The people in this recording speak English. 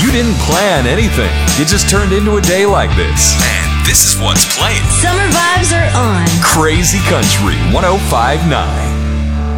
You didn't plan anything. You just turned into a day like this. And this is what's playing. Summer vibes are on. Crazy Country 105.9.